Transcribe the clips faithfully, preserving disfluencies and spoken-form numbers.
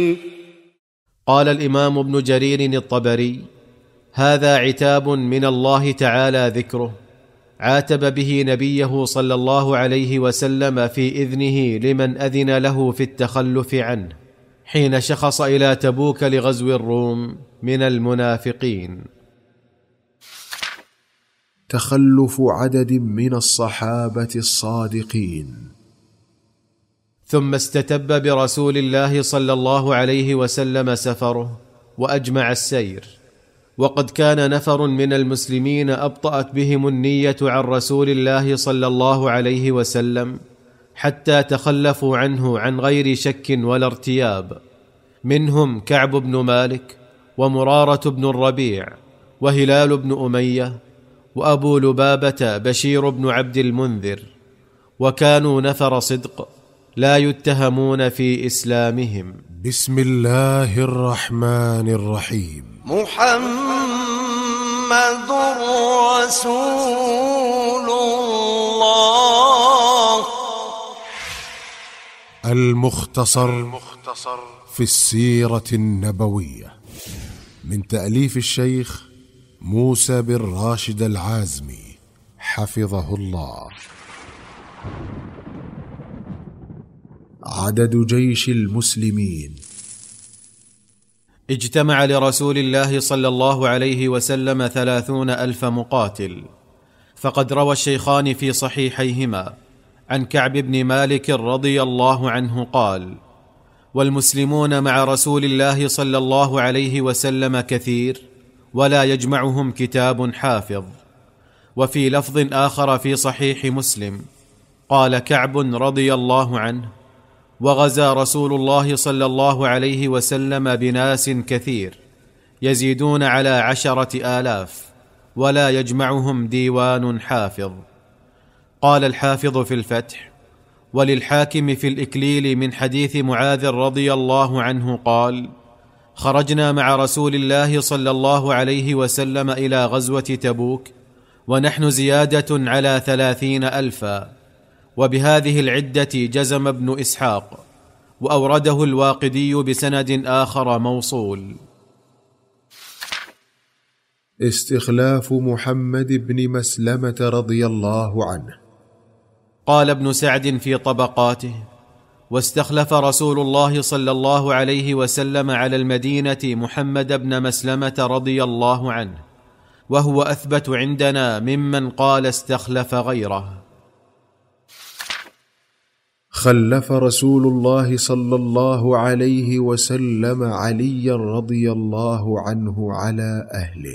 قال الإمام ابن جرير الطبري: هذا عتاب من الله تعالى ذكره، عاتب به نبيه صلى الله عليه وسلم في إذنه لمن أذن له في التخلف عنه حين شخص إلى تبوك لغزو الروم من المنافقين. تخلف عدد من الصحابة الصادقين. ثم استتب برسول الله صلى الله عليه وسلم سفره وأجمع السير، وقد كان نفر من المسلمين أبطأت بهم النية عن رسول الله صلى الله عليه وسلم حتى تخلفوا عنه عن غير شك ولا ارتياب، منهم كعب بن مالك ومرارة بن الربيع وهلال بن أمية وأبو لبابة بشير بن عبد المنذر، وكانوا نفر صدق لا يتهمون في إسلامهم. بسم الله الرحمن الرحيم. محمد رسول الله. المختصر في السيرة النبوية، من تأليف الشيخ موسى بن راشد العازمي حفظه الله. عدد جيش المسلمين. اجتمع لرسول الله صلى الله عليه وسلم ثلاثون ألف مقاتل، فقد روى الشيخان في صحيحيهما عن كعب بن مالك رضي الله عنه قال: والمسلمون مع رسول الله صلى الله عليه وسلم كثير ولا يجمعهم كتاب حافظ. وفي لفظ آخر في صحيح مسلم قال كعب رضي الله عنه: وغزا رسول الله صلى الله عليه وسلم بناس كثير يزيدون على عشرة آلاف ولا يجمعهم ديوان حافظ. قال الحافظ في الفتح: وللحاكم في الإكليل من حديث معاذ رضي الله عنه قال: خرجنا مع رسول الله صلى الله عليه وسلم إلى غزوة تبوك ونحن زيادة على ثلاثين ألفا. وبهذه العدة جزم ابن إسحاق، وأورده الواقدي بسند آخر موصول. استخلاف محمد بن مسلمة رضي الله عنه. قال ابن سعد في طبقاته: واستخلف رسول الله صلى الله عليه وسلم على المدينة محمد بن مسلمة رضي الله عنه، وهو أثبت عندنا ممن قال استخلف غيره. خلف رسول الله صلى الله عليه وسلم عليا رضي الله عنه على أهله.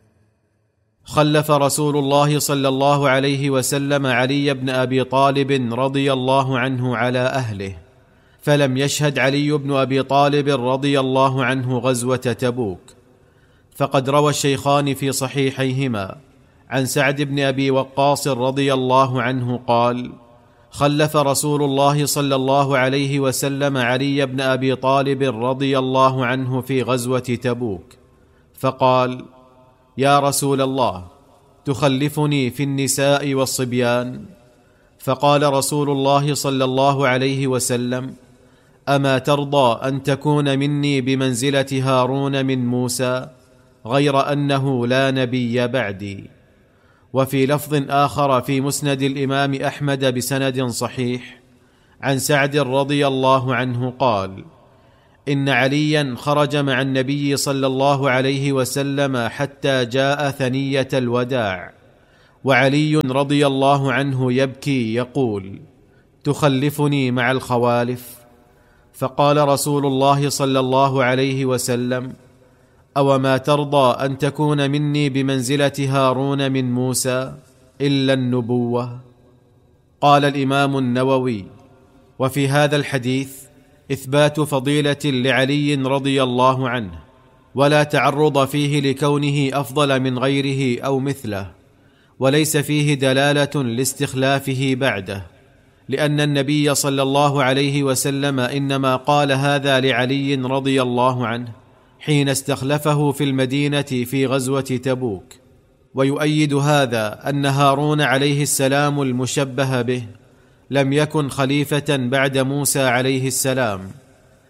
خلف رسول الله صلى الله عليه وسلم علي بن أبي طالب رضي الله عنه على أهله، فلم يشهد علي بن أبي طالب رضي الله عنه غزوة تبوك. فقد روى الشيخان في صحيحيهما عن سعد بن أبي وقاص رضي الله عنه قال: خلف رسول الله صلى الله عليه وسلم علي بن أبي طالب رضي الله عنه في غزوة تبوك، فقال: يا رسول الله، تخلفني في النساء والصبيان؟ فقال رسول الله صلى الله عليه وسلم: أما ترضى أن تكون مني بمنزلة هارون من موسى، غير أنه لا نبي بعدي. وفي لفظ آخر في مسند الإمام أحمد بسند صحيح عن سعد رضي الله عنه قال: إن عليا خرج مع النبي صلى الله عليه وسلم حتى جاء ثنية الوداع، وعلي رضي الله عنه يبكي يقول: تخلفني مع الخوالف؟ فقال رسول الله صلى الله عليه وسلم: أو ما ترضى أن تكون مني بمنزلة هارون من موسى إلا النبوة؟ قال الإمام النووي: وفي هذا الحديث إثبات فضيلة لعلي رضي الله عنه، ولا تعرض فيه لكونه أفضل من غيره أو مثله، وليس فيه دلالة لاستخلافه بعده، لأن النبي صلى الله عليه وسلم إنما قال هذا لعلي رضي الله عنه حين استخلفه في المدينة في غزوة تبوك. ويؤيد هذا أن هارون عليه السلام المشبه به لم يكن خليفة بعد موسى عليه السلام،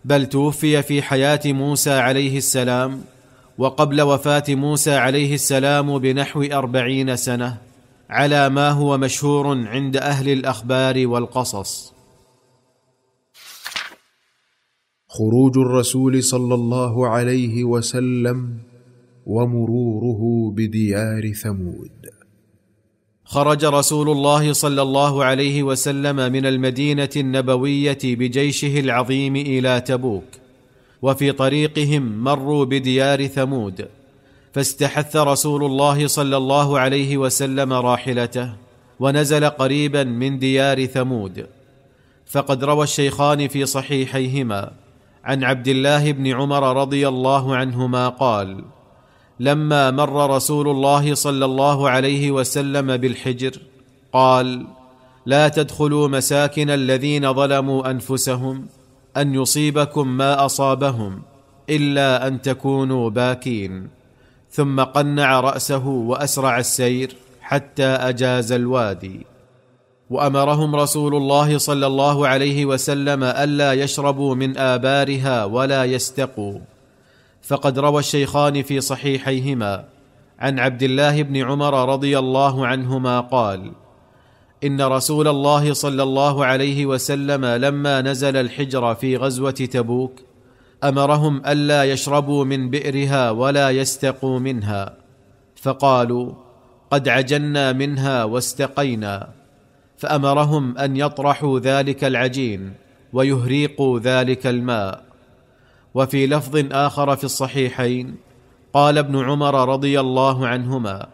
بل توفي في حياة موسى عليه السلام وقبل وفاة موسى عليه السلام بنحو أربعين سنة، على ما هو مشهور عند أهل الأخبار والقصص. خروج الرسول صلى الله عليه وسلم ومروره بديار ثمود. خرج رسول الله صلى الله عليه وسلم من المدينة النبوية بجيشه العظيم إلى تبوك، وفي طريقهم مروا بديار ثمود، فاستحث رسول الله صلى الله عليه وسلم راحلته ونزل قريبا من ديار ثمود. فقد روى الشيخان في صحيحيهما عن عبد الله بن عمر رضي الله عنهما قال: لما مر رسول الله صلى الله عليه وسلم بالحجر قال: لا تدخلوا مساكن الذين ظلموا أنفسهم أن يصيبكم ما أصابهم إلا أن تكونوا باكين. ثم قنع رأسه وأسرع السير حتى أجاز الوادي. وأمرهم رسول الله صلى الله عليه وسلم ألا يشربوا من آبارها ولا يستقوا. فقد روى الشيخان في صحيحيهما عن عبد الله بن عمر رضي الله عنهما قال: إن رسول الله صلى الله عليه وسلم لما نزل الحجر في غزوة تبوك أمرهم ألا يشربوا من بئرها ولا يستقوا منها، فقالوا: قد عجنا منها واستقينا، فأمرهم أن يطرحوا ذلك العجين ويهريقوا ذلك الماء. وفي لفظ آخر في الصحيحين قال ابن عمر رضي الله عنهما: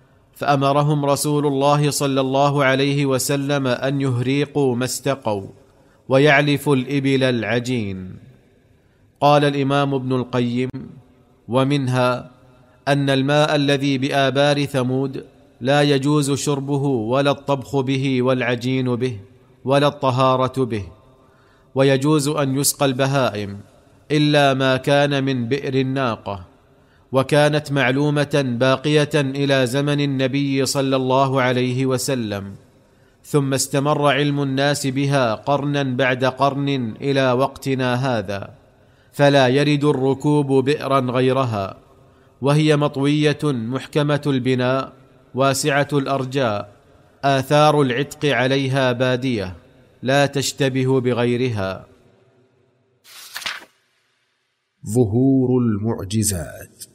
فأمرهم رسول الله صلى الله عليه وسلم أن يهريقوا ما استقوا ويعلفوا الإبل العجين. قال الإمام ابن القيم: ومنها أن الماء الذي بآبار ثمود لا يجوز شربه ولا الطبخ به والعجين به ولا الطهارة به، ويجوز أن يسقى البهائم إلا ما كان من بئر الناقة، وكانت معلومة باقية إلى زمن النبي صلى الله عليه وسلم، ثم استمر علم الناس بها قرنا بعد قرن إلى وقتنا هذا، فلا يرد الركوب بئرا غيرها، وهي مطوية محكمة البناء واسعة الأرجاء، آثار العتق عليها بادية لا تشتبه بغيرها. ظهور المعجزات.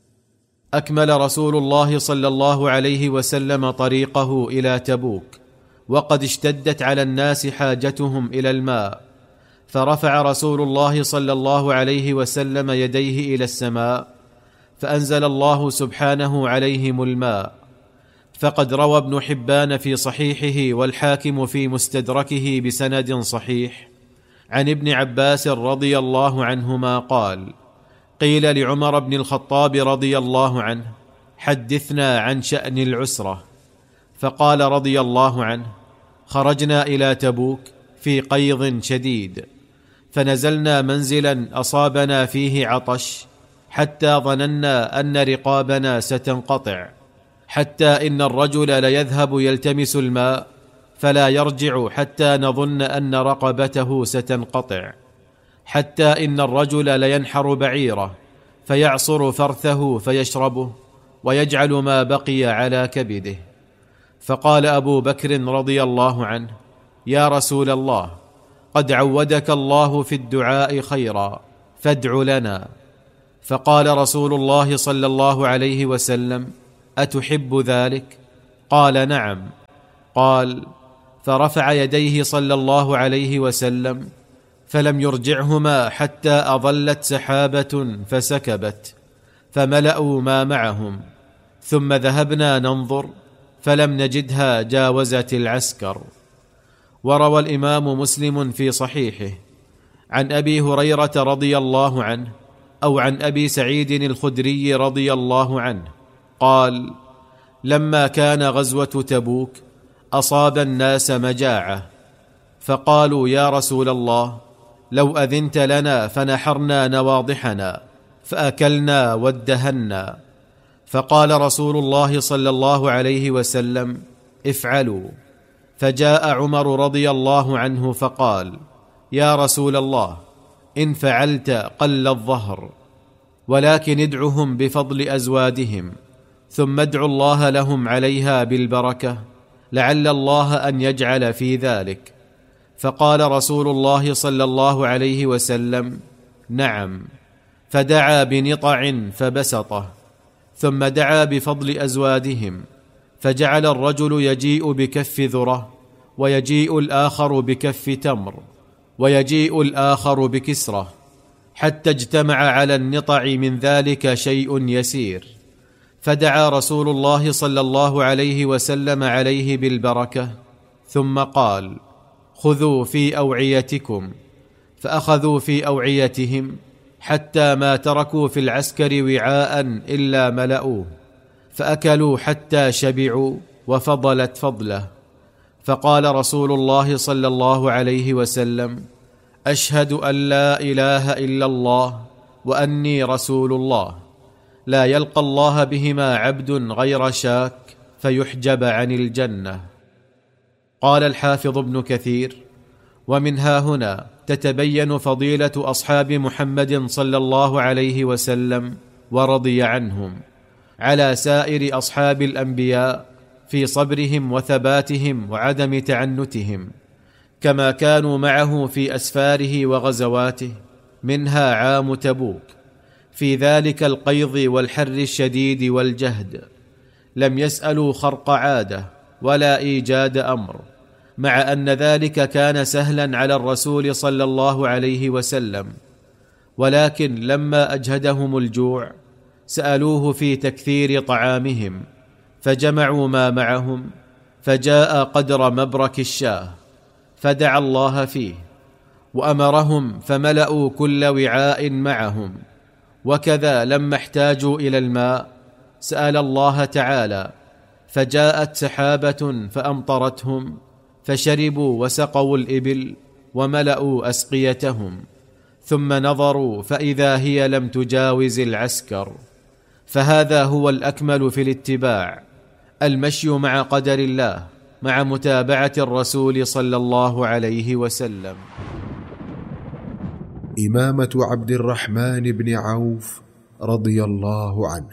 أكمل رسول الله صلى الله عليه وسلم طريقه إلى تبوك، وقد اشتدت على الناس حاجتهم إلى الماء، فرفع رسول الله صلى الله عليه وسلم يديه إلى السماء، فأنزل الله سبحانه عليهم الماء. فقد روى ابن حبان في صحيحه والحاكم في مستدركه بسند صحيح عن ابن عباس رضي الله عنهما قال: قيل لعمر بن الخطاب رضي الله عنه: حدثنا عن شأن العسرة. فقال رضي الله عنه: خرجنا إلى تبوك في قيض شديد، فنزلنا منزلا أصابنا فيه عطش، حتى ظننا أن رقابنا ستنقطع، حتى إن الرجل ليذهب يلتمس الماء فلا يرجع حتى نظن أن رقبته ستنقطع، حتى إن الرجل لينحر بعيره فيعصر فرثه فيشربه ويجعل ما بقي على كبده. فقال أبو بكر رضي الله عنه: يا رسول الله، قد عودك الله في الدعاء خيرا، فادع لنا. فقال رسول الله صلى الله عليه وسلم: أتحب ذلك؟ قال: نعم. قال: فرفع يديه صلى الله عليه وسلم فلم يرجعهما حتى أظلت سحابة فسكبت، فملأوا ما معهم، ثم ذهبنا ننظر فلم نجدها جاوزت العسكر. وروى الإمام مسلم في صحيحه عن أبي هريرة رضي الله عنه أو عن أبي سعيد الخدري رضي الله عنه قال: لما كان غزوة تبوك أصاب الناس مجاعة، فقالوا: يا رسول الله، لو أذنت لنا فنحرنا نواضحنا فأكلنا وادهنا. فقال رسول الله صلى الله عليه وسلم: افعلوا. فجاء عمر رضي الله عنه فقال: يا رسول الله، إن فعلت قل الظهر، ولكن ادعهم بفضل أزوادهم، ثم ادع الله لهم عليها بالبركة، لعل الله أن يجعل في ذلك. فقال رسول الله صلى الله عليه وسلم: نعم. فدعا بنطع فبسطه، ثم دعا بفضل أزوادهم، فجعل الرجل يجيء بكف ذرة، ويجيء الآخر بكف تمر، ويجيء الآخر بكسرة، حتى اجتمع على النطع من ذلك شيء يسير. فدعا رسول الله صلى الله عليه وسلم عليه بالبركة، ثم قال: خذوا في أوعيتكم. فأخذوا في أوعيتهم حتى ما تركوا في العسكر وعاء إلا ملأوه، فأكلوا حتى شبعوا وفضلت فضله. فقال رسول الله صلى الله عليه وسلم: أشهد أن لا إله إلا الله وأني رسول الله. لا يلقى الله بهما عبد غير شاك فيحجب عن الجنة. قال الحافظ ابن كثير: ومنها هنا تتبين فضيلة أصحاب محمد صلى الله عليه وسلم ورضي عنهم على سائر أصحاب الأنبياء في صبرهم وثباتهم وعدم تعنتهم، كما كانوا معه في أسفاره وغزواته، منها عام تبوك، في ذلك القيض والحر الشديد والجهد. لم يسألوا خرق عادة ولا إيجاد أمر، مع أن ذلك كان سهلا على الرسول صلى الله عليه وسلم، ولكن لما أجهدهم الجوع سألوه في تكثير طعامهم، فجمعوا ما معهم، فجاء قدر مبرك الشاه، فدعا الله فيه، وأمرهم فملأوا كل وعاء معهم. وكذا لما احتاجوا إلى الماء سأل الله تعالى، فجاءت سحابة فأمطرتهم، فشربوا وسقوا الإبل وملأوا أسقيتهم، ثم نظروا فإذا هي لم تجاوز العسكر. فهذا هو الأكمل في الاتباع، المشي مع قدر الله مع متابعة الرسول صلى الله عليه وسلم. إمامة عبد الرحمن بن عوف رضي الله عنه.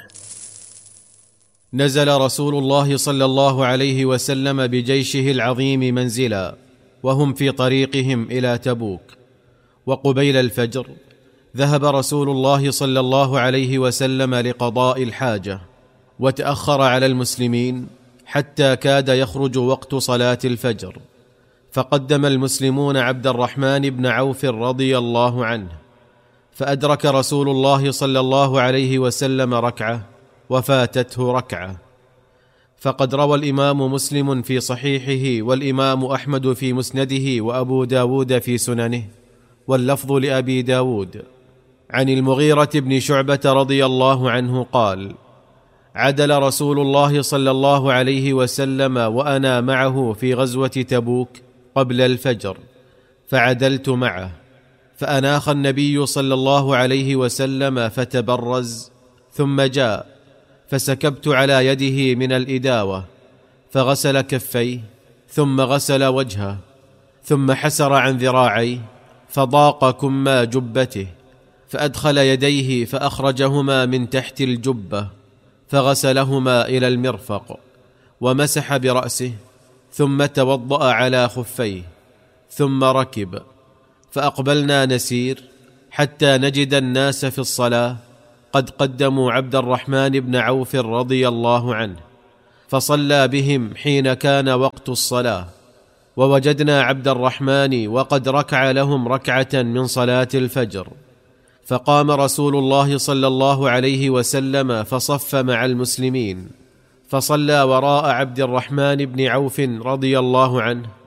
نزل رسول الله صلى الله عليه وسلم بجيشه العظيم منزلا، وهم في طريقهم إلى تبوك، وقبيل الفجر ذهب رسول الله صلى الله عليه وسلم لقضاء الحاجة، وتأخر على المسلمين حتى كاد يخرج وقت صلاة الفجر، فقدم المسلمون عبد الرحمن بن عوف رضي الله عنه، فأدرك رسول الله صلى الله عليه وسلم ركعة وفاتته ركعة. فقد روى الإمام مسلم في صحيحه، والإمام أحمد في مسنده، وأبو داود في سننه، واللفظ لأبي داود، عن المغيرة بن شعبة رضي الله عنه قال: عدل رسول الله صلى الله عليه وسلم وأنا معه في غزوة تبوك قبل الفجر، فعدلت معه، فأناخ النبي صلى الله عليه وسلم فتبرز، ثم جاء فسكبت على يده من الإداوة، فغسل كفيه، ثم غسل وجهه، ثم حسر عن ذراعيه، فضاق كما جبته، فأدخل يديه فأخرجهما من تحت الجبة، فغسلهما إلى المرفق، ومسح برأسه، ثم توضأ على خفيه، ثم ركب، فأقبلنا نسير حتى نجد الناس في الصلاة قد قدموا عبد الرحمن بن عوف رضي الله عنه، فصلى بهم حين كان وقت الصلاة، ووجدنا عبد الرحمن وقد ركع لهم ركعة من صلاة الفجر. فقام رسول الله صلى الله عليه وسلم فصف مع المسلمين، فصلى وراء عبد الرحمن بن عوف رضي الله عنه